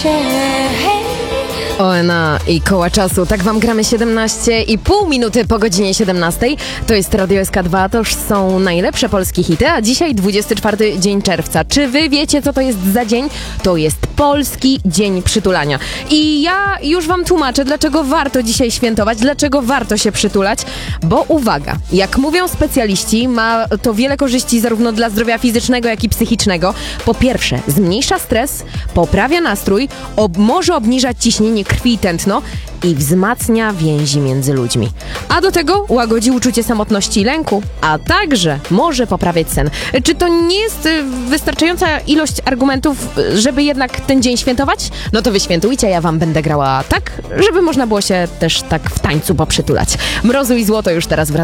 ONA i Koła Czasu. Tak wam gramy 17,5 minuty po godzinie 17. To jest Radio SK2, toż są najlepsze polskie hity, a dzisiaj 24 dzień czerwca. Czy wy wiecie, co to jest za dzień? To jest Polski Dzień Przytulania. I ja już wam tłumaczę, dlaczego warto dzisiaj świętować, dlaczego warto się przytulać, bo uwaga, jak mówią specjaliści, ma to wiele korzyści zarówno dla zdrowia fizycznego, jak i psychicznego. Po pierwsze, zmniejsza stres, poprawia nastrój, może obniżać ciśnienie krwi i tętno i wzmacnia więzi między ludźmi. A do tego łagodzi uczucie samotności i lęku, a także może poprawiać sen. Czy to nie jest wystarczająca ilość argumentów, żeby jednak ten dzień świętować? No to wy świętujcie, ja wam będę grała tak, żeby można było się też tak w tańcu poprzytulać. Mrozu i Złoto już teraz wraca.